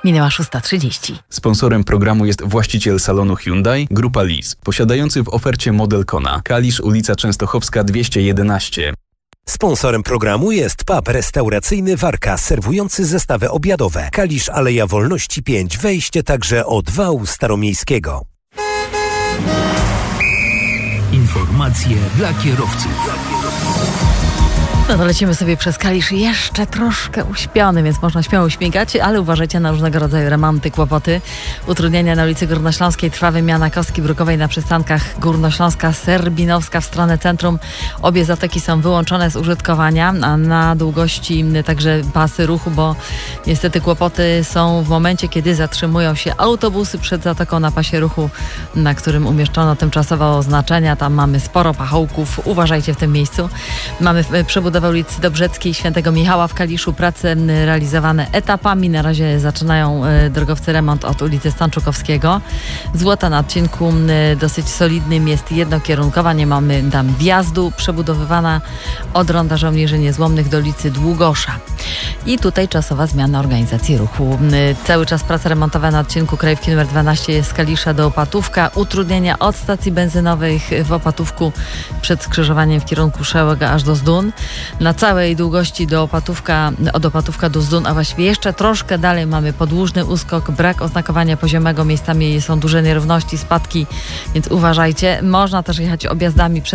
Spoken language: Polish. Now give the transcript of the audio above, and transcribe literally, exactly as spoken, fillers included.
Minęła szósta trzydzieści. Sponsorem programu jest właściciel salonu Hyundai, Grupa Lease, posiadający w ofercie model Kona. Kalisz, ulica Częstochowska dwieście jedenaście. Sponsorem programu jest pub restauracyjny Warka, serwujący zestawy obiadowe. Kalisz, Aleja Wolności pięć, wejście także od wału staromiejskiego. Informacje dla kierowców. No to lecimy sobie przez Kalisz jeszcze troszkę uśpiony, więc można śmiało śmigać, ale uważajcie na różnego rodzaju remonty, kłopoty. Utrudnienia na ulicy Górnośląskiej, trwa wymiana kostki brukowej na przystankach Górnośląska, Serbinowska w stronę centrum. Obie zatoki są wyłączone z użytkowania, a na długości także pasy ruchu, bo niestety kłopoty są w momencie, kiedy zatrzymują się autobusy przed zatoką na pasie ruchu, na którym umieszczono tymczasowe oznaczenia. Tam mamy sporo pachołków, uważajcie w tym miejscu. Mamy przebudowę ulicy Dobrzeckiej, Świętego Michała w Kaliszu, prace realizowane etapami. Na razie zaczynają drogowcy remont od ulicy Stanczukowskiego. Złota na odcinku dosyć solidnym jest jednokierunkowa, nie mamy tam wjazdu. Przebudowywana od ronda Żołnierzy Niezłomnych do ulicy Długosza. I tutaj czasowa zmiana organizacji ruchu. Cały czas prace remontowe na odcinku Krajówki numer dwanaście jest z Kalisza do Opatówka. Utrudnienia od stacji benzynowych w Opatówku przed skrzyżowaniem w kierunku Szełego aż do Zdun. Na całej długości do Opatówka, od Opatówka do Zdun, a właściwie jeszcze troszkę dalej mamy podłużny uskok, brak oznakowania poziomego, miejscami są duże nierówności, spadki, więc uważajcie. Można też jechać objazdami przez